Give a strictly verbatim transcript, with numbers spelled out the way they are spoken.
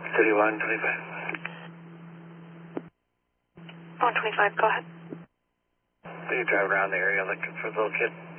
thirty-one twenty-five. one twenty-five, go ahead. So you drive around the area looking for the little kid?